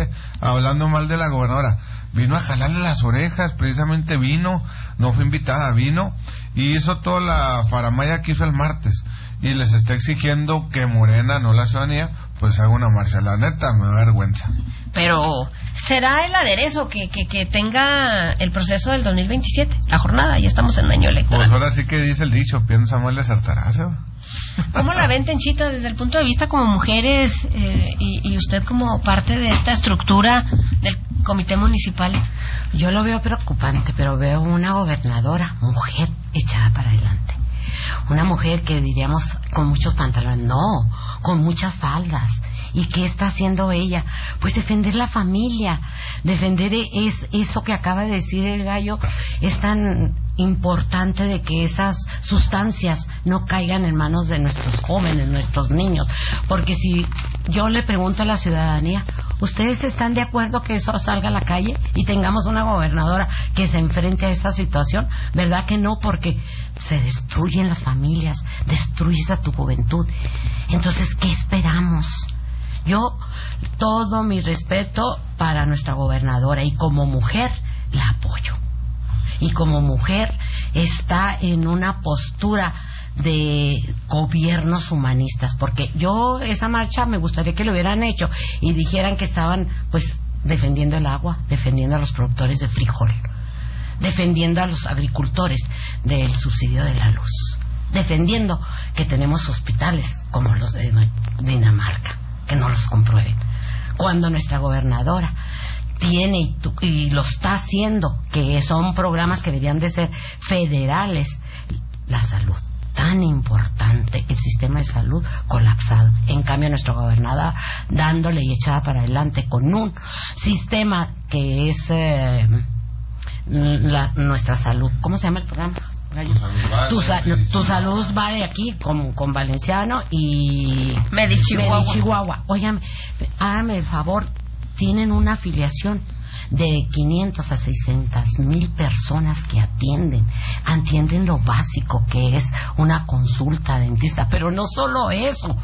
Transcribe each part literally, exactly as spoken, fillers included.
veinte hablando mal de la gobernadora. Vino a jalarle las orejas, precisamente vino, no fue invitada, vino y hizo toda la faramaya que hizo el martes. Y les está exigiendo que Morena, no la ciudadanía, pues haga una marcha. La neta, me da vergüenza. Pero será el aderezo que, que, que tenga el proceso del dos mil veintisiete, la jornada, ya estamos en un año electoral. Pues ahora sí que dice el dicho, piensa Samuel desertará, ¿sí? ¿Cómo la ven, Tenchita, desde el punto de vista como mujeres eh, y, y usted como parte de esta estructura del comité municipal? Yo lo veo preocupante, pero veo una gobernadora, mujer, echada para adelante. Una mujer que diríamos con muchos pantalones, no, con muchas faldas. ¿Y qué está haciendo ella? Pues defender la familia, defender es, eso que acaba de decir el gallo, es tan importante de que esas sustancias no caigan en manos de nuestros jóvenes, nuestros niños, porque si yo le pregunto a la ciudadanía, ¿ustedes están de acuerdo que eso salga a la calle y tengamos una gobernadora que se enfrente a esta situación? ¿Verdad que no? Porque se destruyen las familias, destruyes a tu juventud. Entonces, ¿qué esperamos? Yo, todo mi respeto para nuestra gobernadora, y como mujer la apoyo. Y como mujer está en una postura de gobiernos humanistas, porque yo esa marcha me gustaría que lo hubieran hecho y dijeran que estaban pues defendiendo el agua, defendiendo a los productores de frijol, defendiendo a los agricultores del subsidio de la luz, defendiendo que tenemos hospitales como los de Dinamarca, que no los comprueben, cuando nuestra gobernadora tiene y, tu, y lo está haciendo, que son programas que deberían de ser federales. La salud, tan importante, el sistema de salud colapsado. En cambio, nuestra gobernadora dándole y echada para adelante con un sistema que es eh, la, nuestra salud. ¿Cómo se llama el programa? Tu, sa tu salud vale aquí con, con Valenciano y Medichihuahua. Medichihuahua. Óyame, hágame el favor, tienen una afiliación de quinientas a seiscientas mil personas que atienden, atienden lo básico que es una consulta dentista, pero no solo eso,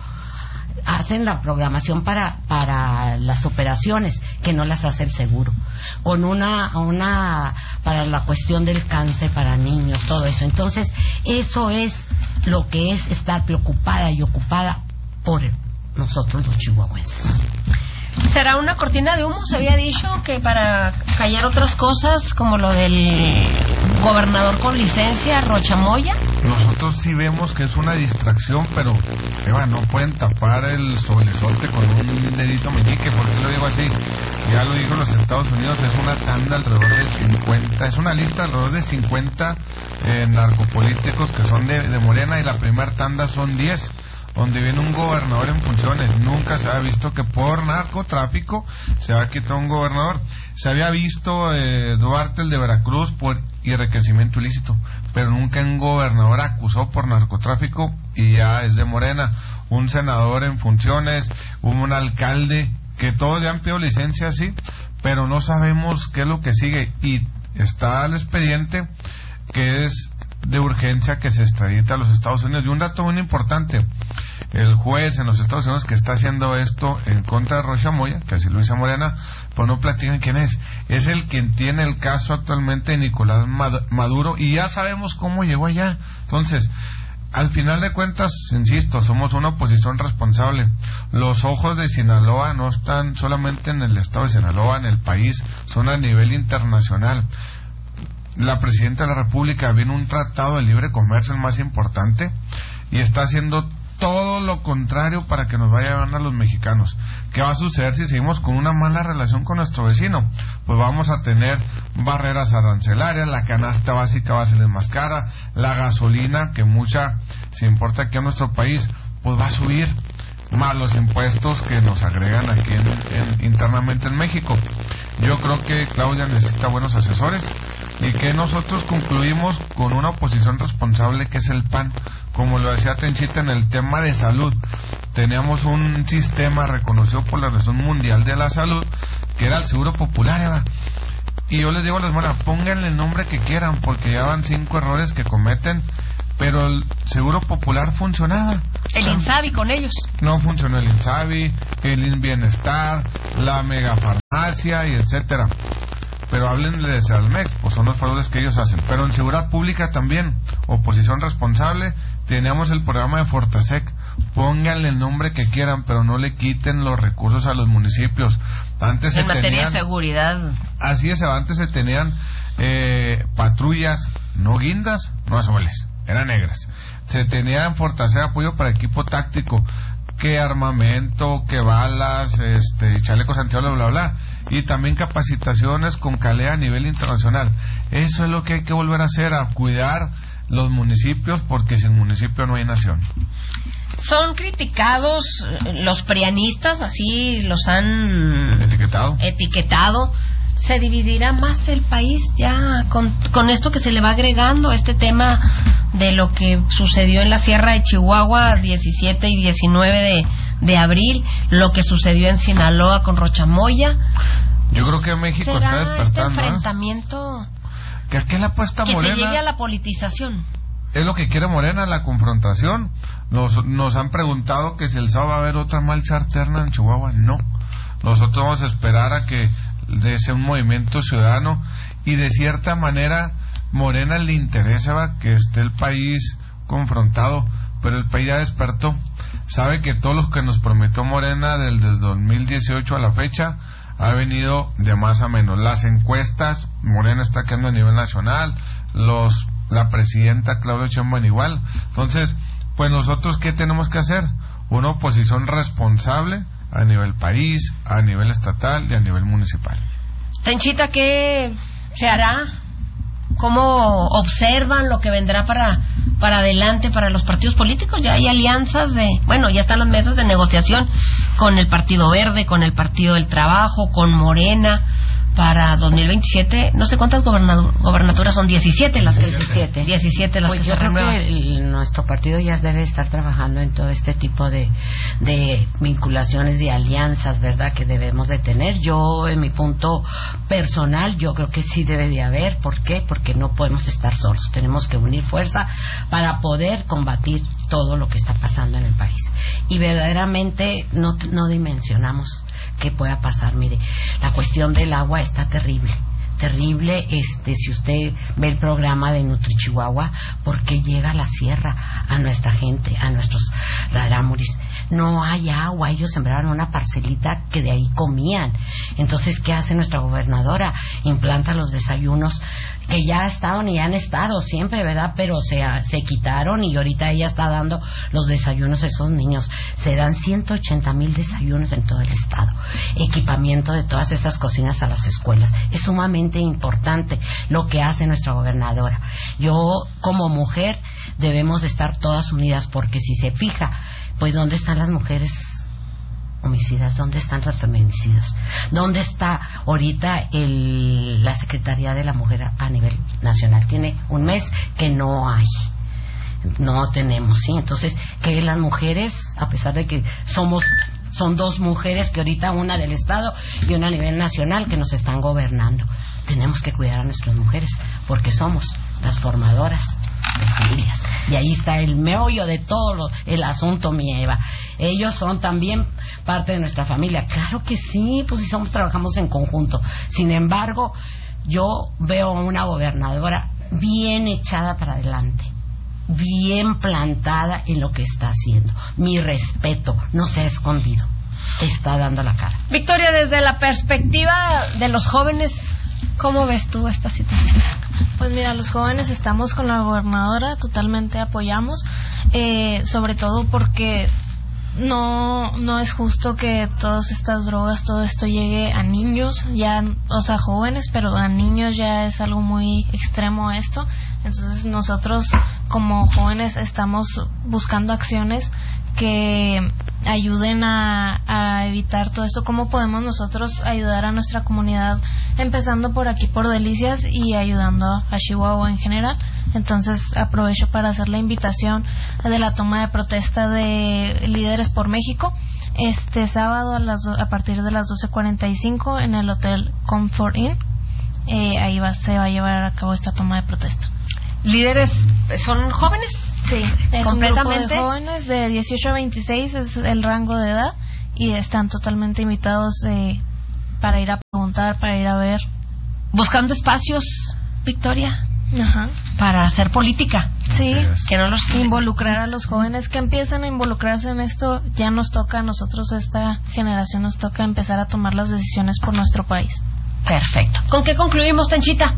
hacen la programación para para las operaciones que no las hace el seguro, con una una para la cuestión del cáncer para niños, todo eso. Entonces eso es lo que es estar preocupada y ocupada por nosotros los chihuahuenses. ¿Será una cortina de humo? Se había dicho que para callar otras cosas, como lo del gobernador con licencia, Rochamoya. Nosotros sí vemos que es una distracción, pero Eva, no pueden tapar el sobresote con un dedito meñique. ¿Por qué lo digo así? Ya lo dijo los Estados Unidos, es una tanda alrededor de cincuenta, es una lista alrededor de cincuenta eh, narcopolíticos que son de, de Morena, y la primera tanda son diez, donde viene un gobernador en funciones. Nunca se ha visto que por narcotráfico se va a quitar un gobernador. Se había visto eh, Duarte, el de Veracruz, por enriquecimiento ilícito, pero nunca un gobernador acusó por narcotráfico y ya es de Morena. Un senador en funciones, un alcalde, que todos ya han pedido licencia, sí, pero no sabemos qué es lo que sigue. Y está el expediente que es de urgencia que se extradita a los Estados Unidos. Y un dato muy importante, el juez en los Estados Unidos que está haciendo esto en contra de Rochamoya, que así lo dice Morena, pues no platican quién es. Es el quien tiene el caso actualmente de Nicolás Maduro, y ya sabemos cómo llegó allá. Entonces, al final de cuentas, insisto, somos una oposición responsable. Los ojos de Sinaloa no están solamente en el estado de Sinaloa, en el país, son a nivel internacional. La presidenta de la República viene un tratado de libre comercio, el más importante, y está haciendo todo lo contrario para que nos vaya bien a los mexicanos. ¿Qué va a suceder si seguimos con una mala relación con nuestro vecino? Pues vamos a tener barreras arancelarias, la canasta básica va a ser más cara, la gasolina, que mucha se importa aquí en nuestro país, pues va a subir, más los impuestos que nos agregan aquí en, en, internamente en México. Yo creo que Claudia necesita buenos asesores, y que nosotros concluimos con una oposición responsable, que es el P A N. Como lo decía Tenchita, en el tema de salud teníamos un sistema reconocido por la Organización Mundial de la Salud, que era el Seguro Popular, Eva. Y yo les digo a las hermanas, pónganle el nombre que quieran, porque ya van cinco errores que cometen, pero el Seguro Popular funcionaba. El INSABI con ellos. No funcionó el INSABI, el INBienestar, la megafarmacia y etcétera. Pero háblenle de Sealmex, pues son los fraudes que ellos hacen. Pero en seguridad pública también, oposición responsable, teníamos el programa de Fortasec. Pónganle el nombre que quieran, pero no le quiten los recursos a los municipios. Antes en se materia tenían, de seguridad. Así es, antes se tenían eh, patrullas, no guindas, no azules, eran negras. Se tenía en Fortasec apoyo para equipo táctico, que armamento, que balas, este, chalecos antibalas, bla, bla, y también capacitaciones con calidad a nivel internacional. Eso es lo que hay que volver a hacer, a cuidar los municipios, porque sin municipio no hay nación. Son criticados los prianistas, así los han etiquetado. etiquetado. ¿Se dividirá más el país ya con, con esto que se le va agregando, este tema de lo que sucedió en la Sierra de Chihuahua diecisiete y diecinueve de, de abril, lo que sucedió en Sinaloa con Rochamoya? Yo creo que México está despertando. Este enfrentamiento, ¿eh? ¿Que a qué le apuesta que Morena? se llegue a la politización. Es lo que quiere Morena, la confrontación. Nos, nos han preguntado que si el sábado va a haber otra marcha alterna en Chihuahua. No. Nosotros vamos a esperar a que de ser un movimiento ciudadano, y de cierta manera Morena le interesa que esté el país confrontado, pero el país ya despertó, sabe que todos los que nos prometió Morena del, del dos mil dieciocho a la fecha ha venido de más a menos. Las encuestas, Morena está quedando a nivel nacional, los la presidenta Claudia Sheinbaum igual. Entonces, pues nosotros ¿qué tenemos que hacer? Una oposición responsable a nivel país, a nivel estatal y a nivel municipal. Tenchita, ¿qué se hará? ¿Cómo observan lo que vendrá para para adelante para los partidos políticos? Ya hay alianzas de, bueno, ya están las mesas de negociación con el Partido Verde, con el Partido del Trabajo, con Morena para dos mil veintisiete. No sé cuántas gobernadu- gobernaturas son, diecisiete las que diecisiete. diecisiete las pues que yo se creo renuevan. que el, nuestro partido ya debe estar trabajando en todo este tipo de, de vinculaciones, de alianzas, ¿verdad?, que debemos de tener. Yo, en mi punto personal, yo creo que sí debe de haber. ¿Por qué? Porque no podemos estar solos. Tenemos que unir fuerza para poder combatir todo lo que está pasando en el país. Y verdaderamente no, no dimensionamos qué pueda pasar. Mire, la cuestión del agua está terrible. Terrible, este, si usted ve el programa de Nutri Chihuahua, porque llega a la sierra, a nuestra gente, a nuestros rarámuris, no hay agua. Ellos sembraron una parcelita que de ahí comían. Entonces, ¿qué hace nuestra gobernadora? Implanta los desayunos que ya estaban y han estado siempre, ¿verdad? Pero se, se quitaron, y ahorita ella está dando los desayunos a esos niños. Se dan ciento ochenta mil desayunos en todo el estado. Equipamiento de todas esas cocinas a las escuelas. Es sumamente importante lo que hace nuestra gobernadora. Yo, como mujer, debemos de estar todas unidas, porque si se fija, pues ¿dónde están las mujeres homicidas? ¿Dónde están los feminicidios? ¿Dónde está ahorita el, la Secretaría de la Mujer a, a nivel nacional? Tiene un mes que no hay. No tenemos, ¿sí? Entonces, que las mujeres, a pesar de que somos son dos mujeres, que ahorita una del Estado y una a nivel nacional, que nos están gobernando, tenemos que cuidar a nuestras mujeres, porque somos las formadoras de familias. Y ahí está el meollo de todo lo, el asunto, mi Eva. Ellos son también parte de nuestra familia. Claro que sí, pues si somos, trabajamos en conjunto. Sin embargo, yo veo a una gobernadora bien echada para adelante, bien plantada en lo que está haciendo. Mi respeto, no se ha escondido, está dando la cara. Victoria, desde la perspectiva de los jóvenes, ¿cómo ves tú esta situación? Pues mira, los jóvenes estamos con la gobernadora, totalmente apoyamos, eh, sobre todo porque no no es justo que todas estas drogas, todo esto llegue a niños, ya, o sea, jóvenes, pero a niños ya es algo muy extremo esto. Entonces nosotros como jóvenes estamos buscando acciones que ayuden a, a evitar todo esto. ¿Cómo podemos nosotros ayudar a nuestra comunidad? Empezando por aquí, por Delicias, y ayudando a Chihuahua en general. Entonces aprovecho para hacer la invitación de la toma de protesta de Líderes por México este sábado a, las, a partir de las doce cuarenta y cinco en el Hotel Comfort Inn. Eh, ahí va, se va a llevar a cabo esta toma de protesta. ¿Líderes son jóvenes? Sí, es completamente. un grupo de jóvenes de dieciocho a veintiséis, es el rango de edad, y están totalmente invitados eh, para ir a preguntar, para ir a ver. Buscando espacios, Victoria, Ajá. para hacer política. Sí, Que no los involucrar a los jóvenes, que empiecen a involucrarse en esto. Ya nos toca a nosotros, esta generación, nos toca empezar a tomar las decisiones por nuestro país. Perfecto. ¿Con qué concluimos, Tenchita?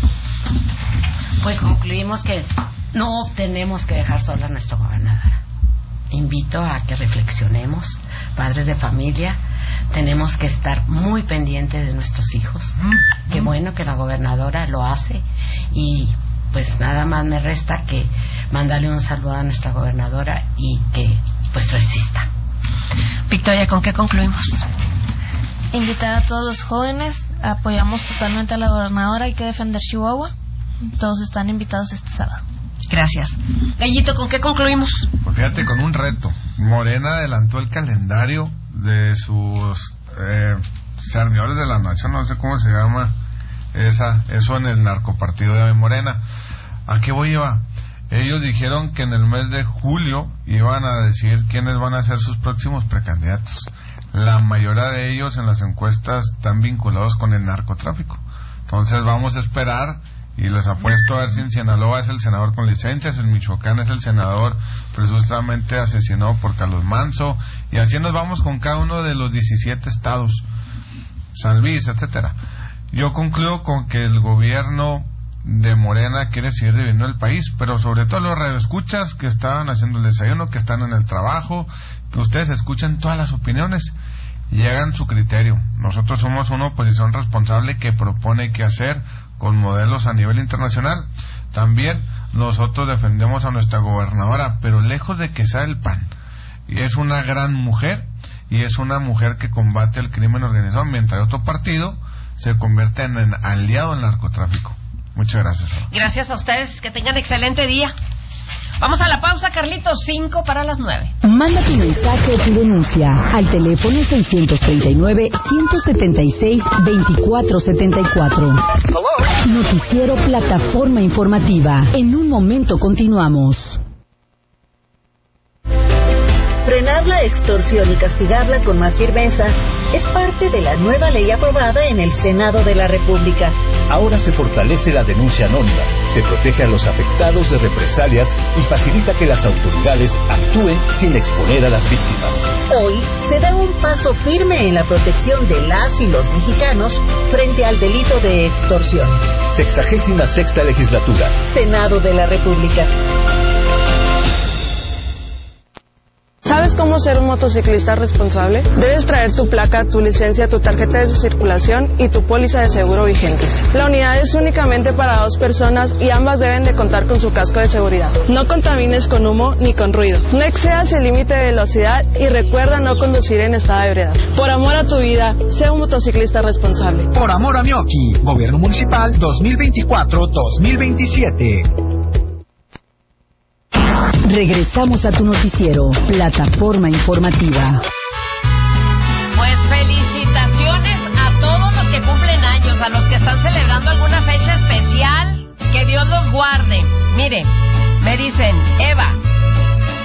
Pues concluimos que no tenemos que dejar sola a nuestra gobernadora. Invito a que reflexionemos, padres de familia, tenemos que estar muy pendientes de nuestros hijos. Mm. Qué bueno que la gobernadora lo hace, y pues nada más me resta que mandarle un saludo a nuestra gobernadora y que pues resista. Victoria, ¿con qué concluimos? Invitar a todos los jóvenes, apoyamos totalmente a la gobernadora, hay que defender Chihuahua, todos están invitados este sábado. Gracias. Gallito, ¿con qué concluimos? Pues fíjate, con un reto. Morena adelantó el calendario de sus eh, servidores de la nación, no sé cómo se llama esa, eso en el narcopartido de Morena. ¿A qué voy yo? Ellos dijeron que en el mes de julio iban a decir quiénes van a ser sus próximos precandidatos. La mayoría de ellos en las encuestas están vinculados con el narcotráfico. Entonces vamos a esperar, y les apuesto a ver si en Sinaloa es el senador con licencias, en Michoacán es el senador presuntamente asesinado por Carlos Manso, y así nos vamos con cada uno de los diecisiete estados, San Luis, etcétera. Yo concluyo con que el gobierno de Morena quiere seguir dividiendo el país, pero sobre todo los radioescuchas que estaban haciendo el desayuno, que están en el trabajo, que ustedes escuchen todas las opiniones y hagan su criterio. Nosotros somos una oposición responsable que propone qué hacer con modelos a nivel internacional. También nosotros defendemos a nuestra gobernadora, pero lejos de que sea el P A N. Y es una gran mujer, y es una mujer que combate el crimen organizado, mientras otro partido se convierte en, en aliado al narcotráfico. Muchas gracias. Gracias a ustedes, que tengan excelente día. Vamos a la pausa, Carlitos, cinco para las nueve. Manda tu mensaje o tu denuncia al teléfono seiscientos treinta y nueve, ciento setenta y seis, veinticuatro setenta y cuatro. Noticiero Plataforma Informativa. En un momento continuamos. Frenar la extorsión y castigarla con más firmeza es parte de la nueva ley aprobada en el Senado de la República. Ahora se fortalece la denuncia anónima, se protege a los afectados de represalias y facilita que las autoridades actúen sin exponer a las víctimas. Hoy se da un paso firme en la protección de las y los mexicanos frente al delito de extorsión. Sexagésima sexta legislatura. Senado de la República. ¿Sabes cómo ser un motociclista responsable? Debes traer tu placa, tu licencia, tu tarjeta de circulación y tu póliza de seguro vigentes. La unidad es únicamente para dos personas y ambas deben de contar con su casco de seguridad. No contamines con humo ni con ruido. No excedas el límite de velocidad y recuerda no conducir en estado de ebriedad. Por amor a tu vida, sé un motociclista responsable. Por amor a Mioki, Gobierno Municipal dos mil veinticuatro dos mil veintisiete. Regresamos a tu noticiero, Plataforma Informativa. Pues felicitaciones a todos los que cumplen años, a los que están celebrando alguna fecha especial, que Dios los guarde. Mire, me dicen, Eva,